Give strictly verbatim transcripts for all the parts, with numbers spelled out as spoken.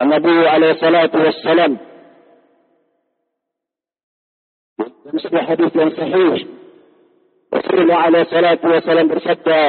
Nabi alaihi salatu wassalam dalam sebuah hadis yang sahih, Rasulullah alaihi salatu wassalam bersabda,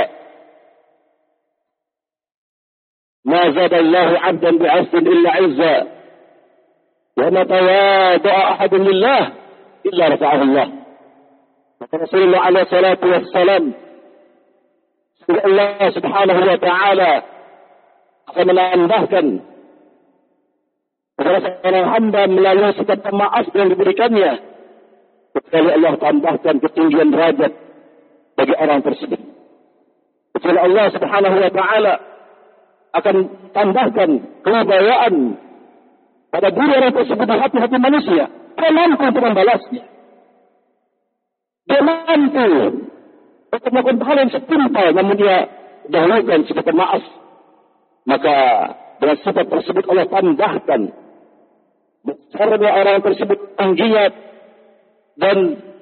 "Ma zada Allahu 'abdan bi'afwin illa 'izza, wa ma tawada'a ahadun lillah illa rafa'ahu Allah." Maka Rasulullah alaihi salatu wassalam, Allah subhanahu wa ta'ala akan menambahkan kepada seorang hamba melalui sikap pemaaf yang diberikannya, kecuali Allah tambahkan ketinggian derajat bagi orang tersebut. Kecuali Allah subhanahu wa ta'ala akan tambahkan kewibayaan pada diri orang tersebut di hati-hati manusia. Dia mampu untuk membalasnya. Dia mampu untuk melakukan hal yang setimpal, namun dia dahulukan sikap pemaaf. Maka dengan sifat tersebut Allah tambahkan besarnya orang tersebut, tingginya dan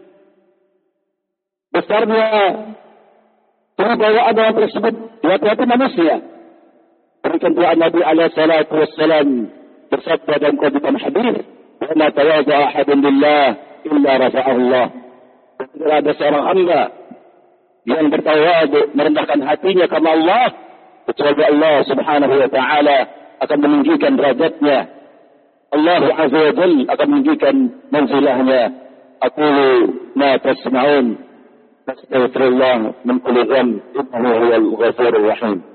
besarnya kewibawaan orang tersebut di hati-hati manusia. Berikan doa Nabi alaihi salatu wassalam bersabda dalam qadiman hadis, "Wa la tawadha ahadun lillah illa rafa'ahu Allah." Tidak ada seorang hamba yang bertawadu, merendahkan hatinya kepada Allah, kecuali Allah subhanahu wa ta'ala akan meninggikan derajatnya. Allah azza wa jalla akan meninggikan manzilahnya. Aqulu ma tasma'un, astaghfirullah min kulli dhanb, innahu huwal ghafurur rahim.